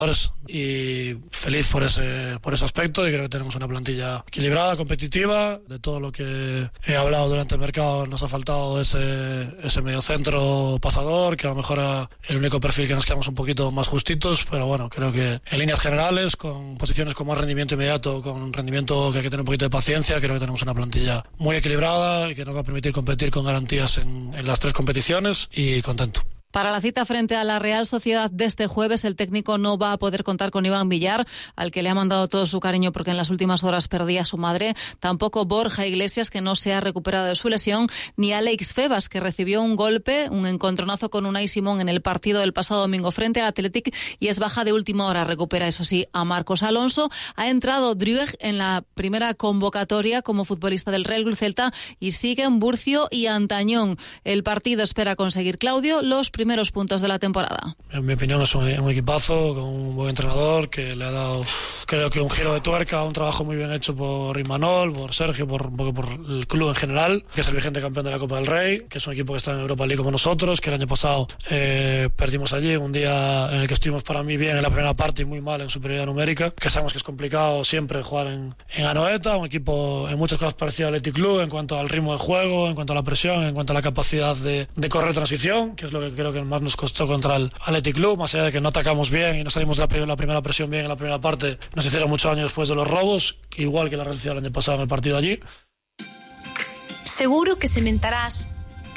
y feliz por ese aspecto, y creo que tenemos una plantilla equilibrada, competitiva. De todo lo que he hablado durante el mercado nos ha faltado ese mediocentro pasador, que a lo mejor era el único perfil que nos quedamos un poquito más justitos, pero bueno, creo que en líneas generales, con posiciones con más rendimiento inmediato, con rendimiento que hay que tener un poquito de paciencia, creo que tenemos una plantilla muy equilibrada y que nos va a permitir competir con garantías en las 3 competiciones, y contento. Para la cita frente a la Real Sociedad de este jueves, el técnico no va a poder contar con Iván Villar, al que le ha mandado todo su cariño porque en las últimas horas perdía a su madre. Tampoco Borja Iglesias, que no se ha recuperado de su lesión, ni Alex Febas, que recibió un golpe, un encontronazo con Unai Simón en el partido del pasado domingo frente al Athletic y es baja de última hora. Recupera, eso sí, a Marcos Alonso. Ha entrado Drueg en la primera convocatoria como futbolista del Real Club Celta y siguen Burcio y Antañón. El partido espera conseguir, Claudio, los primeros puntos de la temporada. En mi opinión es un equipazo con un buen entrenador que le ha dado, creo que un giro de tuerca, un trabajo muy bien hecho por Imanol, por Sergio, un poco por el club en general, que es el vigente campeón de la Copa del Rey, que es un equipo que está en Europa League como nosotros, que el año pasado perdimos allí, un día en el que estuvimos para mí bien en la primera parte y muy mal en superioridad numérica, que sabemos que es complicado siempre jugar en Anoeta, un equipo en muchas cosas parecido al Athletic Club en cuanto al ritmo de juego, en cuanto a la presión, en cuanto a la capacidad de correr transición, que es lo que creo que más nos costó contra el Athletic Club, más allá de que no atacamos bien y no salimos de la primera presión bien en la primera parte, nos hicieron mucho daño después de los robos, igual que la Real Sociedad el año pasado en el partido allí. Seguro que sementarás,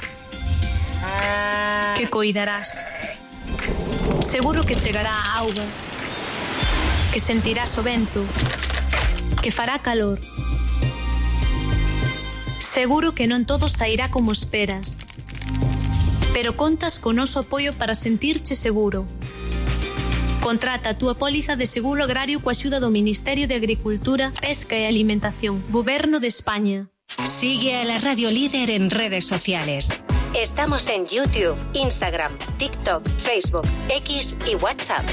que coidarás, seguro que chegará a auga, que sentirás o vento, que fará calor. Seguro que non todo sairá como esperas, pero contas con noso apoio para sentirche seguro. Contrata a túa póliza de seguro agrario coa axuda do Ministerio de Agricultura, Pesca e Alimentación, Goberno de España. Sigue a la Radio Líder en redes sociales. Estamos en YouTube, Instagram, TikTok, Facebook, X y WhatsApp.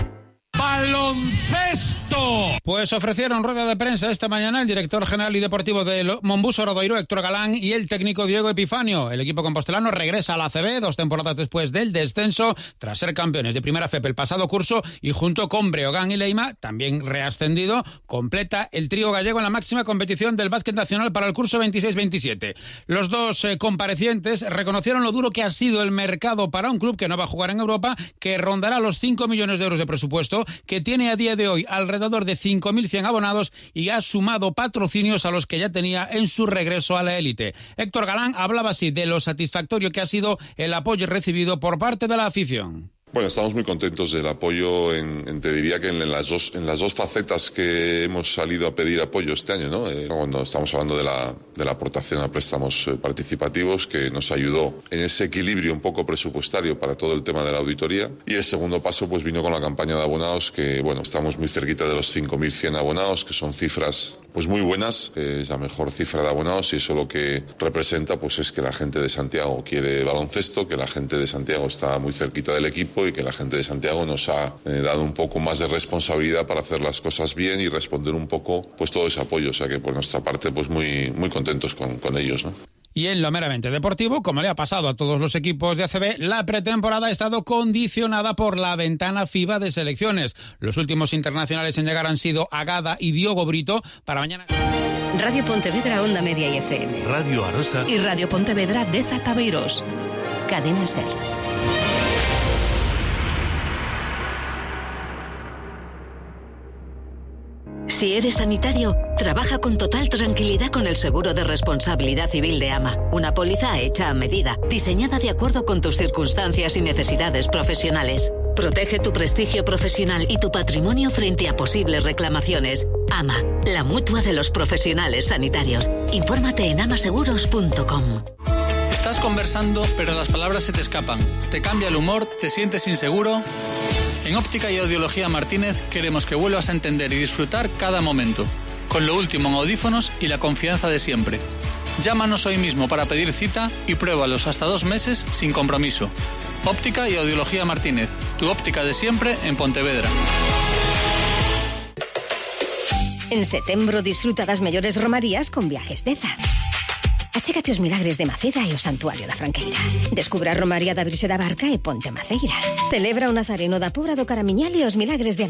¡Baloncesto! Pues ofrecieron rueda de prensa esta mañana el director general y deportivo del Monbus Obradoiro, Héctor Galán, y el técnico Diego Epifanio. El equipo compostelano regresa a la ACB 2 temporadas después del descenso, tras ser campeones de Primera FEP el pasado curso, y junto con Breogán y Leima, también reascendido, completa el trío gallego en la máxima competición del básquet nacional para el curso 26-27. Los dos comparecientes reconocieron lo duro que ha sido el mercado para un club que no va a jugar en Europa, que rondará los 5 millones de euros de presupuesto, que tiene a día de hoy alrededor de 5.100 abonados y ha sumado patrocinios a los que ya tenía en su regreso a la élite. Héctor Galán hablaba así de lo satisfactorio que ha sido el apoyo recibido por parte de la afición. Bueno, estamos muy contentos del apoyo, te diría que en las dos facetas que hemos salido a pedir apoyo este año, ¿no? Cuando estamos hablando de la aportación a préstamos participativos, que nos ayudó en ese equilibrio un poco presupuestario para todo el tema de la auditoría. Y el segundo paso pues vino con la campaña de abonados, que bueno, estamos muy cerquita de los 5.100 abonados, que son cifras pues muy buenas, es la mejor cifra de abonados, y eso lo que representa pues es que la gente de Santiago quiere baloncesto, que la gente de Santiago está muy cerquita del equipo y que la gente de Santiago nos ha dado un poco más de responsabilidad para hacer las cosas bien y responder un poco pues todo ese apoyo, o sea que por nuestra parte pues muy contentos con ellos, ¿no? Y en lo meramente deportivo, como le ha pasado a todos los equipos de ACB, la pretemporada ha estado condicionada por la ventana FIBA de selecciones. Los últimos internacionales en llegar han sido Agada y Diogo Brito. Para mañana... Radio Pontevedra, Onda Media y FM. Radio Arosa. Y Radio Pontevedra, Deza Tabeiros. Cadena SER. Si eres sanitario, trabaja con total tranquilidad con el seguro de responsabilidad civil de AMA. Una póliza hecha a medida, diseñada de acuerdo con tus circunstancias y necesidades profesionales. Protege tu prestigio profesional y tu patrimonio frente a posibles reclamaciones. AMA, la mutua de los profesionales sanitarios. Infórmate en amaseguros.com. Estás conversando, pero las palabras se te escapan. Te cambia el humor, te sientes inseguro. En Óptica y Audiología Martínez queremos que vuelvas a entender y disfrutar cada momento, con lo último en audífonos y la confianza de siempre. Llámanos hoy mismo para pedir cita y pruébalos hasta 2 meses sin compromiso. Óptica y Audiología Martínez, tu óptica de siempre en Pontevedra. En setembro disfruta das mellores romarías con Viajes Deza. Achégate os milagres de Maceda e o Santuario da Franqueira. Descubra a Romaría da Virxe da Barca e ponte a Maceira. Celebra o Nazareno da Pobra do Caramiñal e os milagres de